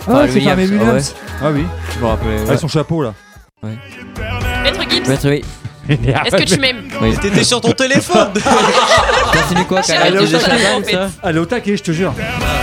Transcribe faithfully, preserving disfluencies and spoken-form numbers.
Ah, c'est Fermé Williams. Ah oui. Je me rappelais. Avec son chapeau là. Ouais. Maître Gibbs, Maître, oui. est-ce que tu m'aimes? Oui. T'étais sur ton téléphone. T'as fini quoi, J'ai Karel? arrêté Tu faisais de Chaban, en fait. ça Allez au taquet, je te jure.